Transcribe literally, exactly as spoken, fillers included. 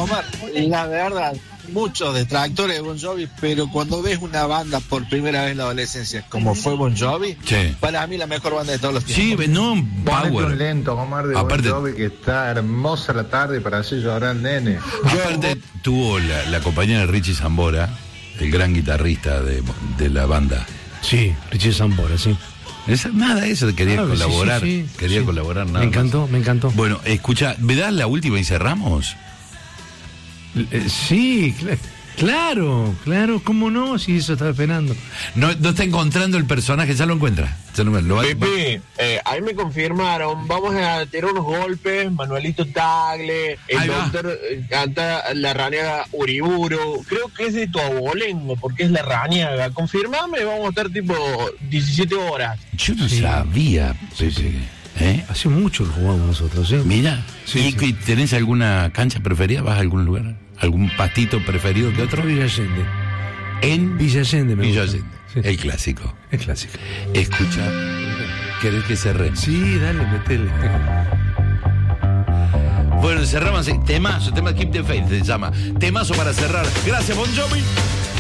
Omar, la verdad, muchos detractores de Bon Jovi, pero cuando ves una banda por primera vez en la adolescencia, como fue Bon Jovi, sí. para mí la mejor banda de todos los tiempos. Sí, no, Ponete power. un lento, Omar, de Aparte, Bon Jovi, que está hermosa la tarde para hacer llorar al nene. aparte tuvo la, la compañía de Richie Sambora, el gran guitarrista de, de la banda. Sí, Richie Sambora, sí. Esa, nada, eso quería Claro, colaborar. sí, sí, sí, quería sí. colaborar nada Me encantó, más. me encantó. Bueno, escucha, ¿me das la última y cerramos? Eh, sí, cl- claro, claro, ¿cómo no? Si eso estaba esperando. No, no está encontrando el personaje, ya lo encuentra. Ya lo, lo va- Pepe, eh, ahí me confirmaron, vamos a tirar unos golpes, Manuelito Tagle, el Ahí va. doctor eh, canta La Rañaga Uriburu, creo que es de tu abolengo, porque es La Rañaga, confirmame, vamos a estar tipo diecisiete horas. Yo no Sí. sabía, Pepe. ¿Eh? Hace mucho lo jugamos nosotros, ¿eh? Mira, Sí, ¿y sí. que tenés alguna cancha preferida? ¿Vas a algún lugar? ¿Algún pastito preferido que otro? Villa Allende. En Villa Allende me Villa gusta. Allende. Sí. El clásico. Es clásico. Escucha, ¿querés que cerremos? Sí, dale, metele. Bueno, cerramos. Temazo, tema Keep the Faith se llama. Temazo para cerrar. Gracias, Bon Jovi.